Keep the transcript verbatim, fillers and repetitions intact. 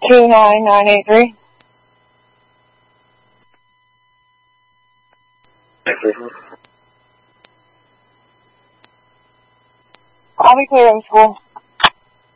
two nine nine eight three. I'll be clear in school.